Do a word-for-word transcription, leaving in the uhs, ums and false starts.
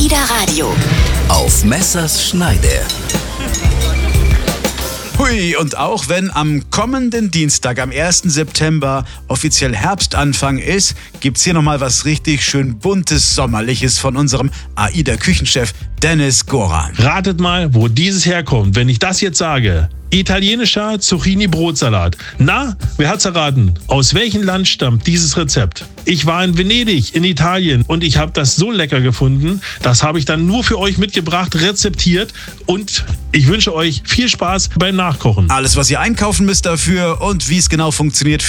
AIDA Radio. Auf Messers Schneide. Hui, und auch wenn am kommenden Dienstag, am ersten September, offiziell Herbstanfang ist, gibt's hier nochmal was richtig schön buntes, sommerliches von unserem AIDA-Küchenchef Dennis Goran. Ratet mal, wo dieses herkommt, wenn ich das jetzt sage. Italienischer Zucchini-Brotsalat. Na, wer hat's erraten? Aus welchem Land stammt dieses Rezept? Ich war in Venedig, in Italien, und ich habe das so lecker gefunden. Das habe ich dann nur für euch mitgebracht, rezeptiert, und ich wünsche euch viel Spaß beim Nachkochen. Alles, was ihr einkaufen müsst dafür und wie es genau funktioniert,